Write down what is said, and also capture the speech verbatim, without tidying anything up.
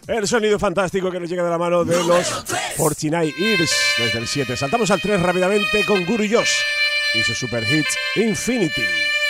El sonido fantástico que nos llega de la mano de los Forty-Nine Ears desde el siete. Saltamos al tres rápidamente con Guru Josh y su super hit Infinity.